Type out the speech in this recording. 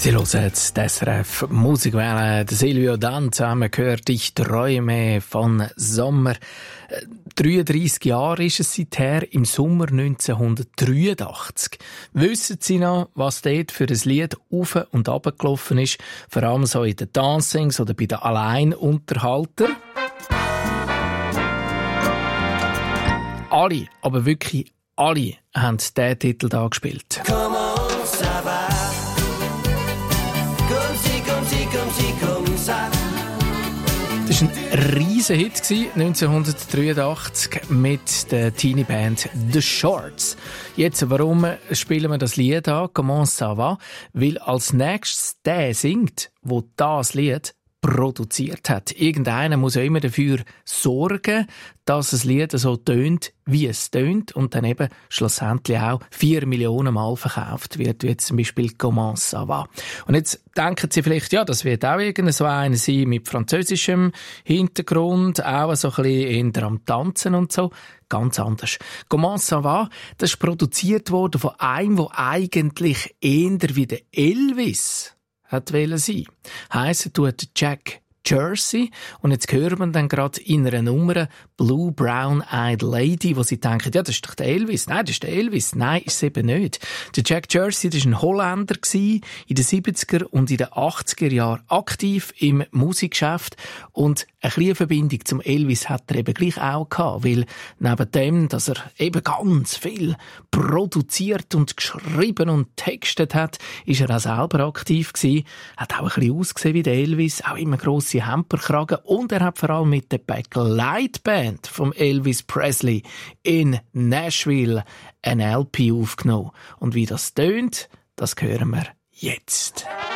Sie hören das SRF Musikwelle, der Silvio Dan zusammen gehört «Ich träume von Sommer». 33 Jahre ist es seither, im Sommer 1983. Wissen Sie noch, was dort für ein Lied auf und runter gelaufen ist? Vor allem so in den Dancings oder bei den Alleinunterhaltern? Alle, aber wirklich alle, haben diesen Titel da gespielt. Come on, ça va. Das war ein riesen Hit 1983 mit der Teenie-Band The Shorts. Jetzt, warum spielen wir das Lied an? Comment ça va? Weil als nächstes der singt, wo das Lied produziert hat. Irgendeiner muss ja immer dafür sorgen, dass das Lied so tönt, wie es tönt und dann eben schlussendlich auch 4 Millionen Mal verkauft wird, wie jetzt zum Beispiel «Comment ça va». Und jetzt denken Sie vielleicht, ja, das wird auch irgend so einer sein mit französischem Hintergrund, auch so ein bisschen eher am Tanzen und so. Ganz anders. «Comment ça va», das ist produziert worden von einem, der eigentlich eher wie der Elvis hat wollen sein. Heissen tut Jack Jersey. Und jetzt hören wir dann gerade in einer Nummer «Blue Brown Eyed Lady», wo sie denken, ja, das ist doch der Elvis. Nein, das ist der Elvis. Nein, ist es eben nicht. Der Jack Jersey, das war ein Holländer, in den 70er und in den 80er Jahren aktiv im Musikgeschäft. Und eine kleine Verbindung zum Elvis hat er eben gleich auch gehabt, weil neben dem, dass er eben ganz viel produziert und geschrieben und textet hat, ist er auch selber aktiv gewesen, hat auch ein bisschen ausgesehen wie der Elvis, auch immer grosse Hemperkragen und er hat vor allem mit der Begleitband vom Elvis Presley in Nashville ein LP aufgenommen. Und wie das tönt, das hören wir jetzt.